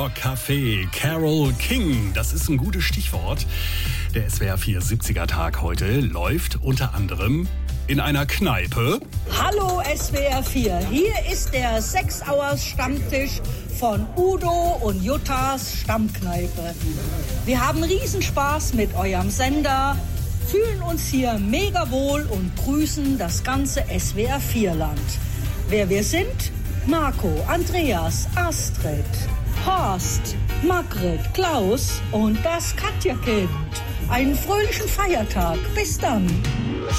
Rock Café, Carole King, das ist ein gutes Stichwort. Der SWR 4 70er Tag heute läuft unter anderem in einer Kneipe. Hallo SWR 4, hier ist der 6 Hours Stammtisch von Udo und Juttas Stammkneipe. Wir haben Riesenspaß mit eurem Sender, fühlen uns hier mega wohl und grüßen das ganze SWR 4 Land. Wer wir sind? Marco, Andreas, Astrid, Horst, Margret, Klaus und das Katja-Kind. Einen fröhlichen Feiertag. Bis dann.